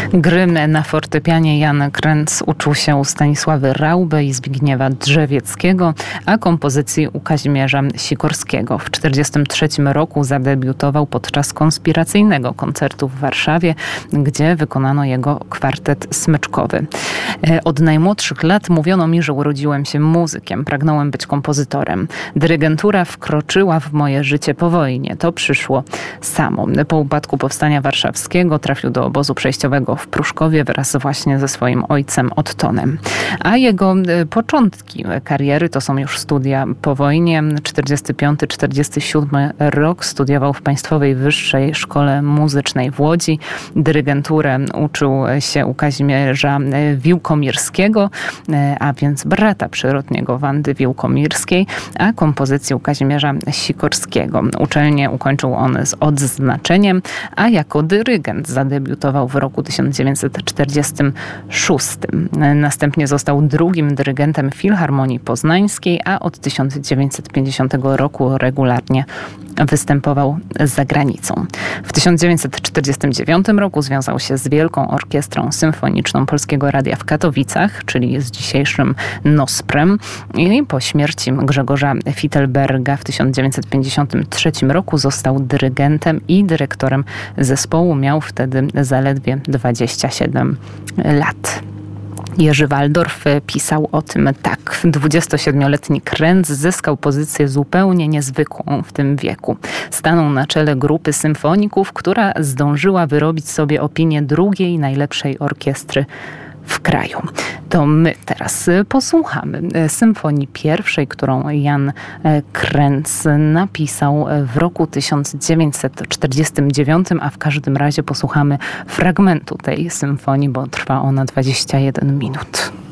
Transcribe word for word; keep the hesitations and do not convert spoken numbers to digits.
Gry na fortepianie Jan Krenz uczył się u Stanisławy Rauby i Zbigniewa Drzewieckiego, a kompozycji u Kazimierza Sikorskiego. W tysiąc dziewięćset czterdziestym trzecim roku zadebiutował podczas konspiracyjnego koncertu w Warszawie, gdzie wykonano jego kwartet smyczkowy. Od najmłodszych lat mówiono mi, że urodziłem się muzykiem, pragnąłem być kompozytorem. Dyrygentura wkroczyła w moje życie po wojnie. To przyszło samo. Po upadku Powstania Warszawskiego trafił do obozu przejściowego w Pruszkowie wraz właśnie ze swoim ojcem Ottonem. A jego początki kariery to są już studia po wojnie. czterdziesty piąty czterdziesty siódmy rok studiował w Państwowej Wyższej Szkole Muzycznej w Łodzi. Dyrygenturę uczył się u Kazimierza Wiłkomirskiego, a więc brata przyrodniego Wandy Wiłkomirskiej, a kompozycję u Kazimierza Sikorskiego. Uczelnię ukończył on z odznaczeniem, a jako dyrygent zadebiutował w roku tysiąc dziewięćset czterdziestym szóstym. Następnie został drugim dyrygentem Filharmonii Poznańskiej, a od tysiąc dziewięćset pięćdziesiątego roku regularnie występował za granicą. W tysiąc dziewięćset czterdziestym dziewiątym roku związał się z Wielką Orkiestrą Symfoniczną Polskiego Radia w Katowicach, czyli z dzisiejszym Nosprem. I po śmierci Grzegorza Fittelberga w tysiąc dziewięćset pięćdziesiątym trzecim roku został dyrygentem i dyrektorem zespołu. Miał wtedy zaledwie dwadzieścia siedem lat. Jerzy Waldorf pisał o tym tak. dwudziestosiedmioletni Krenz zyskał pozycję zupełnie niezwykłą w tym wieku. Stanął na czele grupy symfoników, która zdążyła wyrobić sobie opinię drugiej najlepszej orkiestry w kraju. To my teraz posłuchamy symfonii pierwszej, którą Jan Krenz napisał w roku tysiąc dziewięćset czterdziestym dziewiątym, a w każdym razie posłuchamy fragmentu tej symfonii, bo trwa ona dwadzieścia jeden minut.